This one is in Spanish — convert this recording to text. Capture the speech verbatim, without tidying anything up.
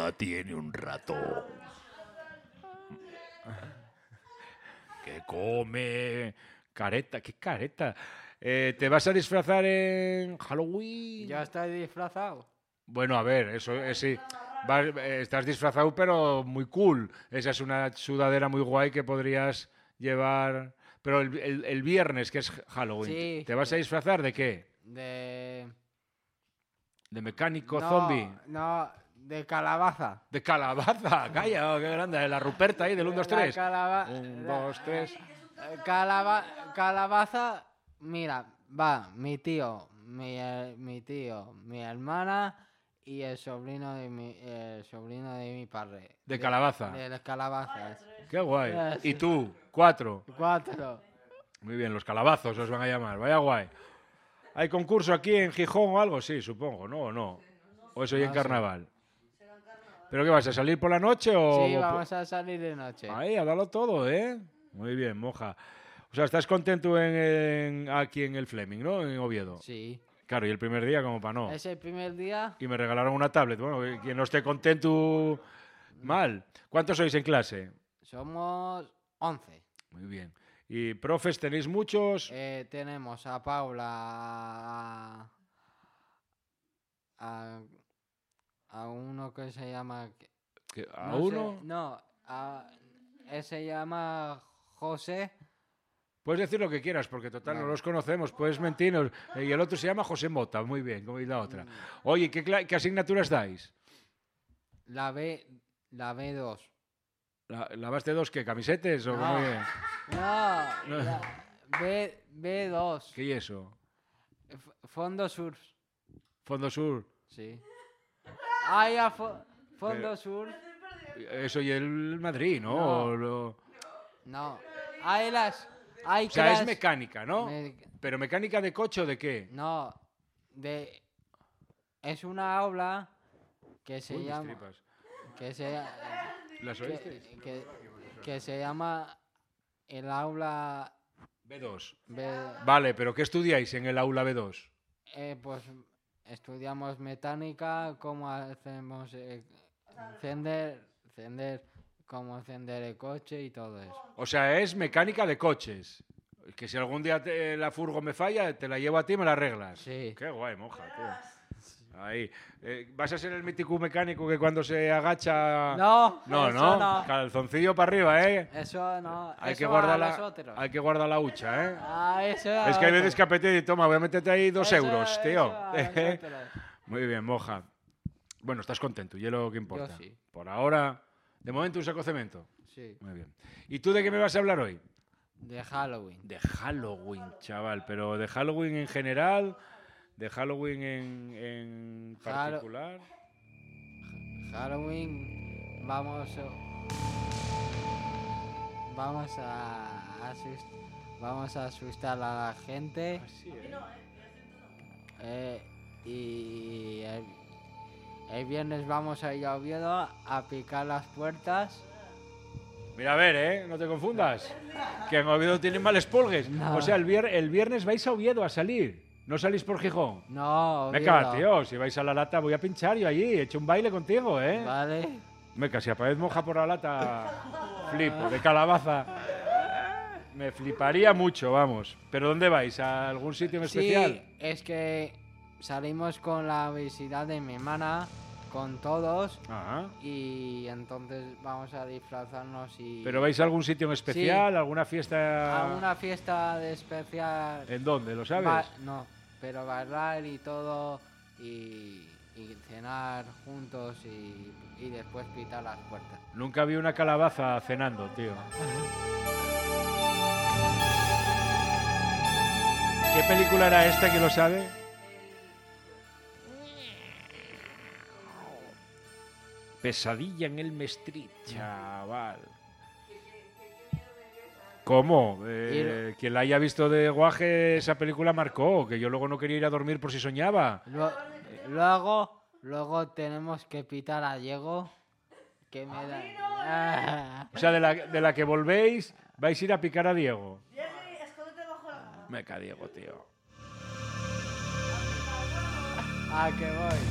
mamá tiene un ratón que come careta. ¿Qué careta? Eh, ¿Te vas a disfrazar en Halloween? Ya estoy disfrazado. Bueno, a ver, eso es sí. Vas, eh, estás disfrazado, pero muy cool. Esa es una sudadera muy guay que podrías llevar. Pero el, el- el viernes, que es Halloween, Sí. ¿te vas a disfrazar de qué? De... ¿De mecánico no, zombie? No, de calabaza. ¿De calabaza? Calla, oh, qué grande. De la Ruperta ahí, del uno, dos, La tres. calaba- un, la- dos, tres. eh, calaba- calabaza, mira, va, mi tío, mi, eh, mi tío, mi hermana y el sobrino de mi, el sobrino de mi padre. De calabaza. De las calabazas. Qué guay. Eh, ¿Y sí. tú? Cuatro. Cuatro. Muy bien, los calabazos os van a llamar. Vaya guay. ¿Hay concurso aquí en Gijón o algo? Sí, supongo, ¿no? ¿O no? ¿O eso ya en No sé. carnaval? ¿Pero qué vas a salir por la noche o...? Sí, o- vamos a salir de noche. Ahí, a darlo todo, ¿eh? Muy bien, moja. O sea, estás contento en, en- aquí en el Fleming, ¿no? En Oviedo. Sí. Claro, y el primer día como para no. Es el primer día. Y me regalaron una tablet. Bueno, quien no esté contento, mal. ¿Cuántos sois en clase? Somos once. Muy bien. ¿Y profes tenéis muchos? Eh, tenemos a Paula, a, a, a uno que se llama... ¿Que- ¿A no sé, uno? no, a, él se llama José. Puedes decir lo que quieras, porque total no Vale. los conocemos, puedes mentirnos. Eh, Y el otro se llama José Mota, muy bien, como y la otra. Oye, ¿qué, cla- qué asignaturas dais? La B, la B dos. ¿La, ¿Lavaste dos qué? ¿Camisetes? O No. muy bien? No, la B, B dos. ¿Qué y eso? F- Fondo Sur. Fondo Sur. Sí. Ah, ya, fo- Fondo Pero- Sur. Eso y el Madrid, ¿no? No. O lo- No. Hay las... Hay O sea, es clas- mecánica, ¿no? me- ¿Pero mecánica de coche o de qué? No, de es una aula que se Uy, mis llama tripas. que se ¿Las que, oíste? que- que se llama el aula B dos. B- Vale, pero ¿qué estudiáis en el aula B dos? eh, pues estudiamos mecánica, cómo hacemos eh, encender, encender, cómo encender el coche y todo eso. O sea, es mecánica de coches. Que si algún día te- la furgo me falla, te la llevo a ti y me la arreglas. Sí. Qué guay, moja, tío. Ahí. Eh, ¿Vas a ser el mítico mecánico que cuando se agacha... No, No, eso no. no. Calzoncillo para arriba, ¿eh? Eso no, Hay eso que a guardar los la, otros. hay que guardar la hucha, ¿eh? Ah, eso Es que hay a veces que otros. apetece y toma, voy a meterte ahí dos Eso- euros, tío. eso a los otros. Muy bien, moja. Bueno, estás contento, y es lo que importa. sí. Por ahora, de momento un saco de cemento. Sí, Muy bien. ¿Y tú de qué me vas a hablar hoy? de Halloween. De Halloween, chaval, pero de Halloween en general, de Halloween en, en Hallo- particular. Halloween vamos a- vamos a asus- vamos a asustar a la gente Así, ¿eh? eh, y el, el viernes vamos a ir a Oviedo a picar las puertas. Mira, a ver, ¿eh? No te confundas. Que en Oviedo tienen males pulgues. No. O sea, el, vier- el viernes vais a Oviedo a salir. ¿No salís por Gijón? No, Meca, Oviedo. tío, si vais a la lata voy a pinchar yo allí. He hecho un baile contigo, ¿eh? Vale. Meca, si aparece moja por la lata, flipo, de calabaza. Me fliparía mucho, vamos. ¿Pero dónde vais? ¿A algún sitio en especial? Sí, es que salimos con la visita de mi hermana, con todos, Ajá. y entonces vamos a disfrazarnos y... ¿Pero vais a algún sitio en especial? ¿Alguna fiesta? a una fiesta de especial... ¿En dónde? ¿Lo sabes? ba- no, pero bailar y todo, y, y cenar juntos y, y después pitar las puertas. Nunca vi una calabaza cenando, tío. ¿Qué película era esta que lo sabe? Pesadilla en el Street, chaval. ¿Cómo? Eh, quien la haya visto de guaje, esa película marcó, que yo luego no quería ir a dormir por si soñaba. Luego, luego, luego tenemos que pitar a Diego, que me da... Ah. O sea, de la, de la que volvéis, vais a ir a picar a Diego. Me ca Diego, tío. Ah, que voy.